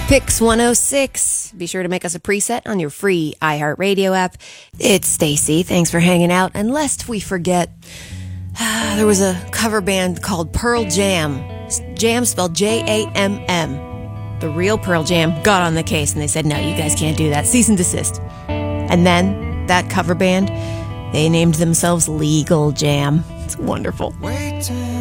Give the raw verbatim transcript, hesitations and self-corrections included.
Pix one oh six. Be sure to make us a preset on your free iHeartRadio app. It's Stacy. Thanks for hanging out. And lest we forget, uh, there was a cover band called Pearl Jam. Jam spelled J A M M. The real Pearl Jam got on the case and they said, no, you guys can't do that. Cease and desist. And then that cover band, they named themselves Legal Jam. It's wonderful.